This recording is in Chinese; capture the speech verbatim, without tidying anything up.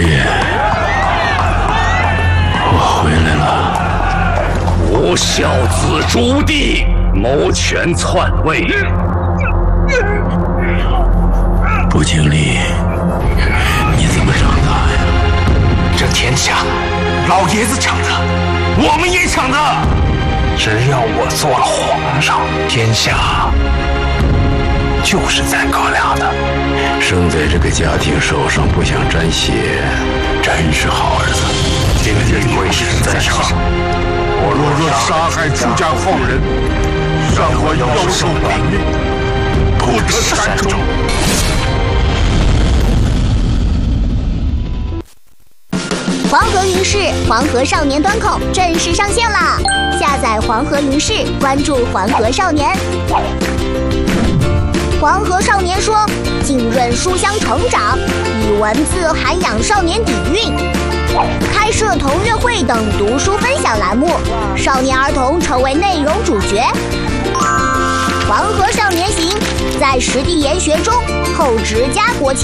爹，我回来了。 不孝子诛弟，谋权篡位。 不经历，你怎么长大呀？ 这天下，老爷子抢的，我们也抢的。只要我做了皇上，天下就是咱哥俩的。 生在这个家庭手上不想沾血，真是好儿子。 今天贵事在上，我若若杀害出家后人，让我腰受绑命，不得善终。 黄河云视黄河少年端口正式上线啦！下载黄河云视，关注黄河少年。黄河少年说，浸润书香成长，以文字涵养少年底蕴，开设同乐会等读书分享栏目，少年儿童成为内容主角。黄河少年行，在实地研学中，厚植家国情。